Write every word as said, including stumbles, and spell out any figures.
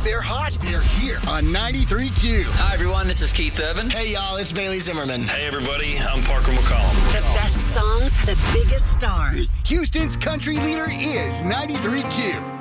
they're hot, they're here on ninety-three point two. Hi, everyone. This is Keith Urban. Hey, y'all. It's Bailey Zimmerman. Hey, everybody. I'm Parker McCollum. The best songs, the biggest stars. Houston's country leader is ninety-three point two.